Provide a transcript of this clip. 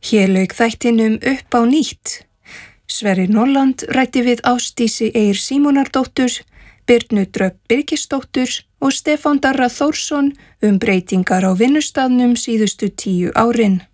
Hér lauk þættinum upp á nýtt. Sverrir Norland ræddi við Ásdísi Eir Símonardóttur, Birnu Dröfn Birgisdóttur og Stefán Darra Þórsson breytingar á vinnustaðnum síðustu 10 árin.